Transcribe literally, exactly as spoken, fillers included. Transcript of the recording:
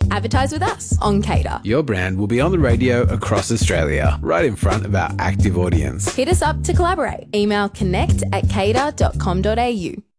Advertise with us on Cater. Your brand will be on the radio across Australia, right in front of our active audience. Hit us up to collaborate. Email connect at cater dot com dot a u.